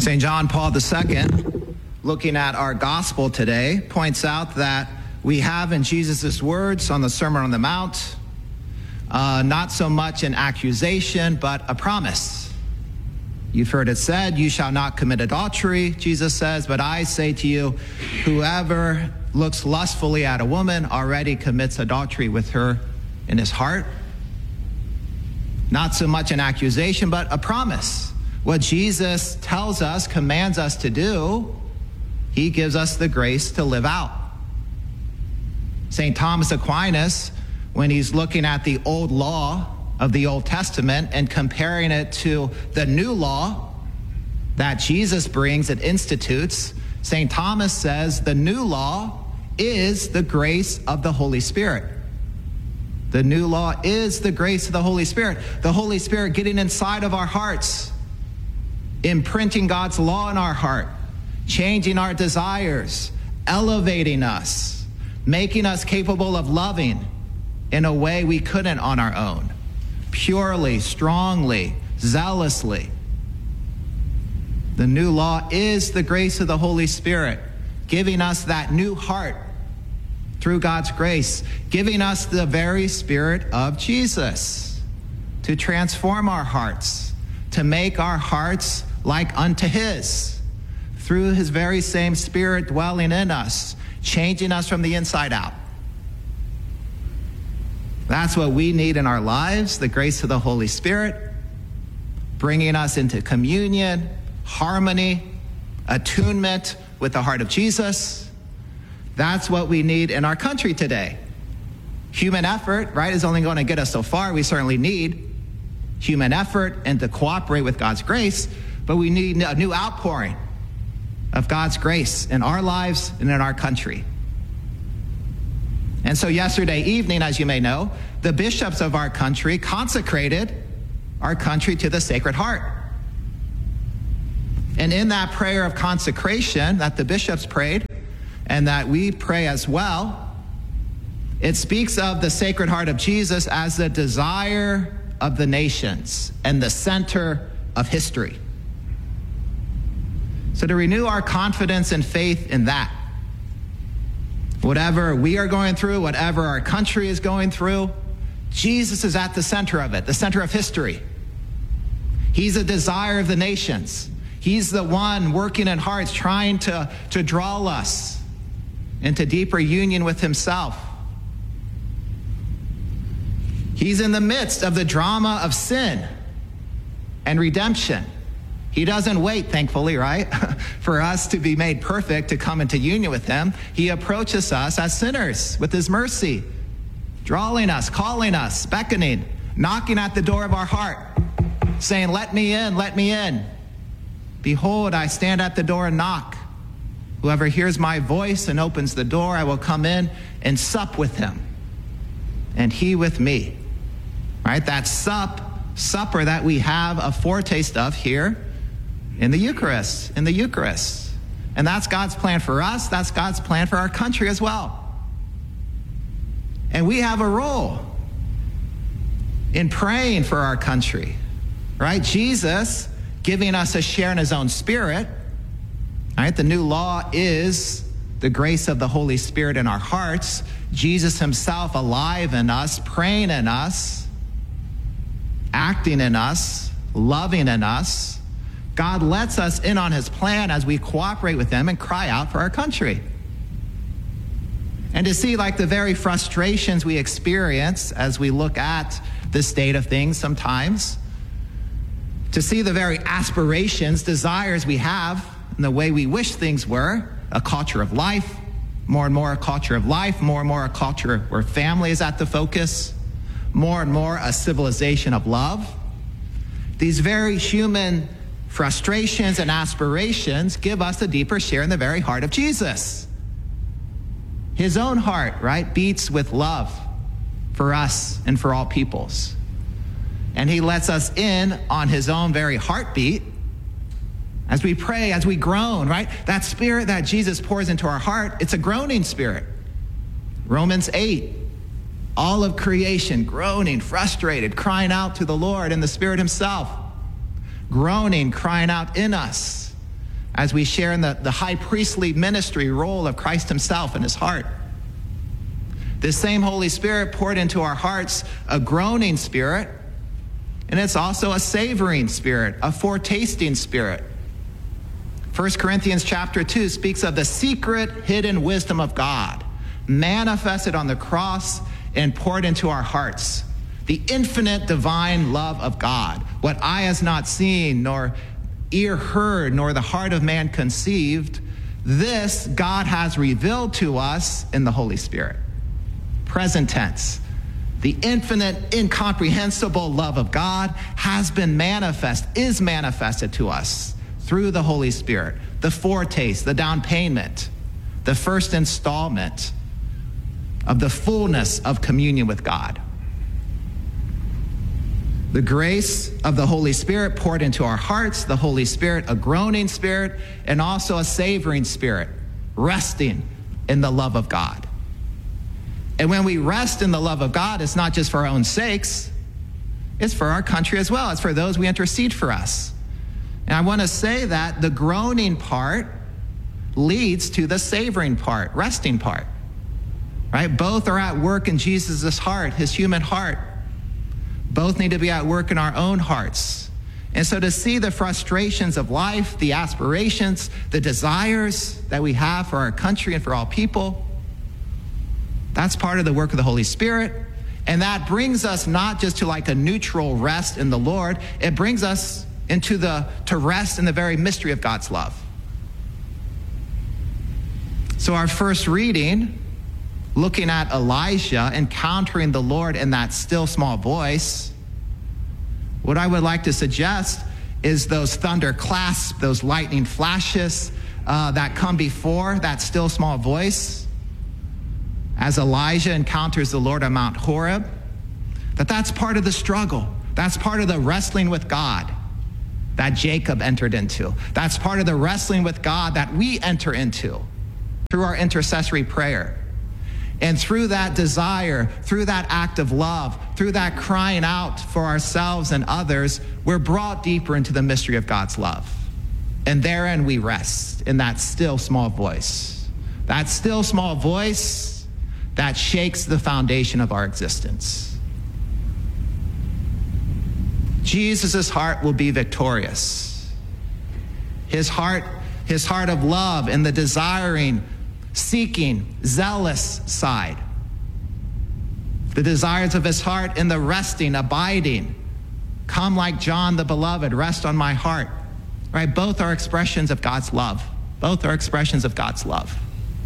St. John Paul II, looking at our gospel today, points out that we have in Jesus' words on the Sermon on the Mount, not so much an accusation, but a promise. You've heard it said, you shall not commit adultery, Jesus says, but I say to you, whoever looks lustfully at a woman already commits adultery with her in his heart. Not so much an accusation, but a promise. What Jesus tells us, commands us to do, he gives us the grace to live out. St. Thomas Aquinas, when he's looking at the old law of the Old Testament and comparing it to the new law that Jesus brings and institutes, St. Thomas says the new law is the grace of the Holy Spirit. The new law is the grace of the Holy Spirit. The Holy Spirit getting inside of our hearts, imprinting God's law in our heart, changing our desires, elevating us, making us capable of loving in a way we couldn't on our own, purely, strongly, zealously. The new law is the grace of the Holy Spirit, giving us that new heart through God's grace, giving us the very Spirit of Jesus to transform our hearts, to make our hearts like unto his, through his very same Spirit dwelling in us, changing us from the inside out. That's what we need in our lives, the grace of the Holy Spirit, bringing us into communion, harmony, attunement with the heart of Jesus. That's what we need in our country today. Human effort, right, is only going to get us so far. We certainly need human effort and to cooperate with God's grace, but we need a new outpouring of God's grace in our lives and in our country. And so yesterday evening, as you may know, the bishops of our country consecrated our country to the Sacred Heart. And in that prayer of consecration that the bishops prayed, and that we pray as well, it speaks of the Sacred Heart of Jesus as the desire of the nations and the center of history. So to renew our confidence and faith in that, whatever we are going through, whatever our country is going through, Jesus is at the center of it, the center of history. He's a desire of the nations. He's the one working in hearts, trying to draw us into deeper union with himself. He's in the midst of the drama of sin and redemption. He doesn't wait, thankfully, right, for us to be made perfect to come into union with him. He approaches us as sinners with his mercy, drawing us, calling us, beckoning, knocking at the door of our heart, saying, let me in, let me in. Behold, I stand at the door and knock. Whoever hears my voice and opens the door, I will come in and sup with him, and he with me. Right? That supper that we have a foretaste of here in the Eucharist, And that's God's plan for us. That's God's plan for our country as well. And we have a role in praying for our country, right? Jesus giving us a share in his own Spirit. Right? The new law is the grace of the Holy Spirit in our hearts. Jesus himself alive in us, praying in us, acting in us, loving in us. God lets us in on his plan as we cooperate with him and cry out for our country. And to see like the very frustrations we experience as we look at the state of things sometimes, to see the very aspirations, desires we have, and the way we wish things were, a culture of life, more and more a culture of life, more and more a culture where family is at the focus, more and more a civilization of love. These very human frustrations and aspirations give us a deeper share in the very heart of Jesus. His own heart, right, beats with love for us and for all peoples. And he lets us in on his own very heartbeat as we pray, as we groan, right? That Spirit that Jesus pours into our heart, it's a groaning Spirit. Romans 8, all of creation groaning, frustrated, crying out to the Lord and the Spirit himself, groaning, crying out in us. as we share in the high priestly ministry role of Christ himself in his heart. This same Holy Spirit poured into our hearts a groaning spirit, and it's also a savoring spirit, a foretasting spirit. 1 Corinthians chapter 2 speaks of the secret hidden wisdom of God, manifested on the cross and poured into our hearts. The infinite divine love of God, what eye has not seen, nor ear heard, nor the heart of man conceived, this God has revealed to us in the Holy Spirit. Present tense. The infinite, incomprehensible love of God is manifested to us through the Holy Spirit. The foretaste, the down payment, the first installment of the fullness of communion with God. The grace of the Holy Spirit poured into our hearts, the Holy Spirit, a groaning spirit, and also a savoring spirit, resting in the love of God. And when we rest in the love of God, it's not just for our own sakes, it's for our country as well. It's for those we intercede for us. And I want to say that the groaning part leads to the savoring part, resting part, right? Both are at work in Jesus' heart, his human heart. Both need to be at work in our own hearts. And so to see the frustrations of life, the aspirations, the desires that we have for our country and for all people, that's part of the work of the Holy Spirit. And that brings us not just to like a neutral rest in the Lord, it brings us to rest in the very mystery of God's love. So our first reading, looking at Elijah encountering the Lord in that still small voice, what I would like to suggest is those thunder clasps, those lightning flashes that come before that still small voice as Elijah encounters the Lord on Mount Horeb, that's part of the struggle. That's part of the wrestling with God that Jacob entered into. That's part of the wrestling with God that we enter into through our intercessory prayer. And through that desire, through that act of love, through that crying out for ourselves and others, we're brought deeper into the mystery of God's love. And therein we rest in that still small voice. That still small voice that shakes the foundation of our existence. Jesus' heart will be victorious. His heart of love and the desiring, seeking, zealous side. The desires of his heart in the resting, abiding. Come like John the beloved, rest on my heart. Right? Both are expressions of God's love. Both are expressions of God's love.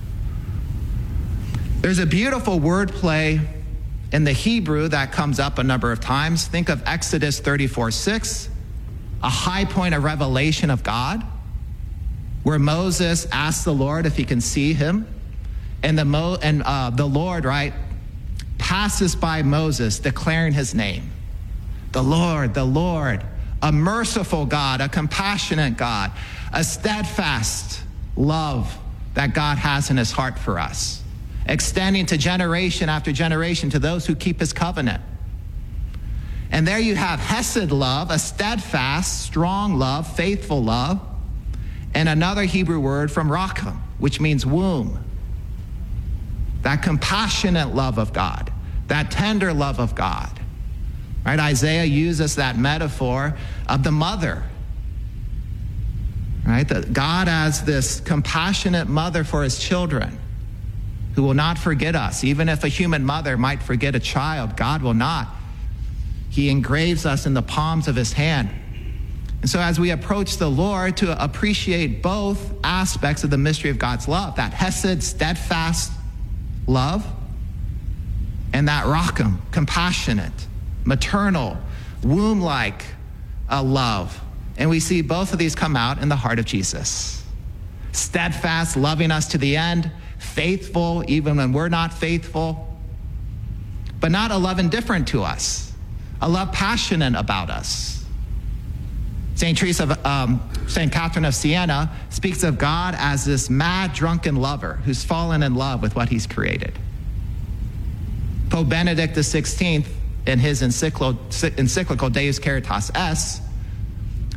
There's a beautiful wordplay in the Hebrew that comes up a number of times. Think of Exodus 34:6, a high point of revelation of God, where Moses asks the Lord if he can see him, and the Lord, right, passes by Moses declaring his name. The Lord, a merciful God, a compassionate God, a steadfast love that God has in his heart for us, extending to generation after generation to those who keep his covenant. And there you have Hesed love, a steadfast, strong love, faithful love, and another Hebrew word from Racham, which means womb. That compassionate love of God, that tender love of God. Right? Isaiah uses that metaphor of the mother. Right? That God as this compassionate mother for his children who will not forget us. Even if a human mother might forget a child, God will not. He engraves us in the palms of his hand. And so as we approach the Lord to appreciate both aspects of the mystery of God's love, that Hesed, steadfast love, and that Racham, compassionate, maternal, womb-like love. And we see both of these come out in the heart of Jesus. Steadfast, loving us to the end, faithful even when we're not faithful, but not a love indifferent to us, a love passionate about us. St. Catherine of Siena speaks of God as this mad, drunken lover who's fallen in love with what he's created. Pope Benedict XVI, in his encyclical Deus Caritas Es,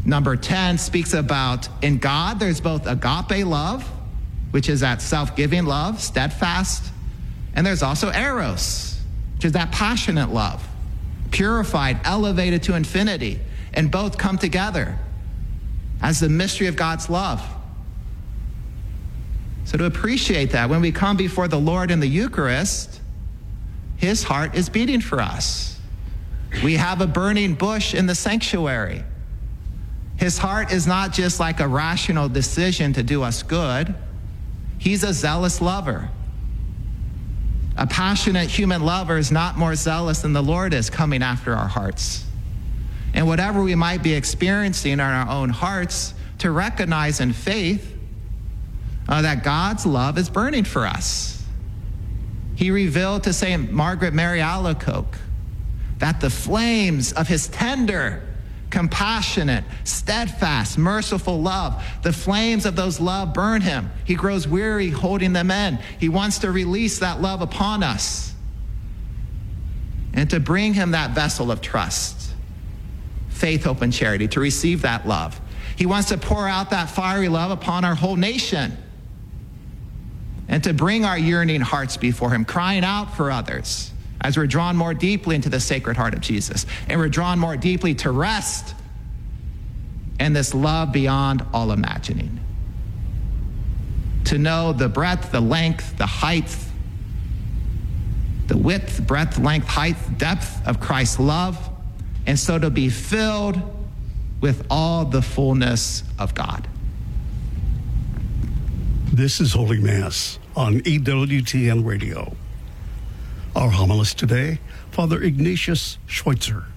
Number 10 speaks about in God, there's both agape love, which is that self-giving love, steadfast, and there's also eros, which is that passionate love, purified, elevated to infinity, and both come together as the mystery of God's love. So to appreciate that, when we come before the Lord in the Eucharist, his heart is beating for us. We have a burning bush in the sanctuary. His heart is not just like a rational decision to do us good. He's a zealous lover. A passionate human lover is not more zealous than the Lord is coming after our hearts. And whatever we might be experiencing in our own hearts, to recognize in faith that God's love is burning for us. He revealed to St. Margaret Mary Alacoque that the flames of his tender, compassionate, steadfast, merciful love, the flames of those love burn him. He grows weary holding them in. He wants to release that love upon us and to bring him that vessel of trust, faith, hope, and charity, to receive that love. He wants to pour out that fiery love upon our whole nation and to bring our yearning hearts before him, crying out for others as we're drawn more deeply into the Sacred Heart of Jesus, and we're drawn more deeply to rest in this love beyond all imagining. To know the breadth, the length, the height, the width, breadth, length, height, depth of Christ's love, and so to be filled with all the fullness of God. This is Holy Mass on EWTN Radio. Our homilist today, Father Ignatius Schweitzer.